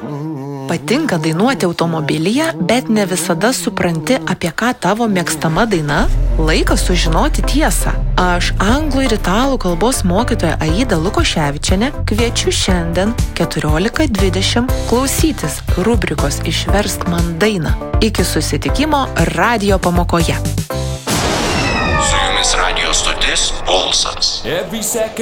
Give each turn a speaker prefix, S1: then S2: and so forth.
S1: Patinka dainuoti automobilyje, bet ne visada supranti, apie ką tavo mėgstama daina? Laikas sužinoti tiesą. Aš anglų ir italų kalbos mokytoja Aida Lukoševičienė kviečiu šiandien 14:20 klausytis rubrikos Išversk man dainą. Iki susitikimo radijo pamokoje.
S2: Su jumis radijo stotis Pulsas.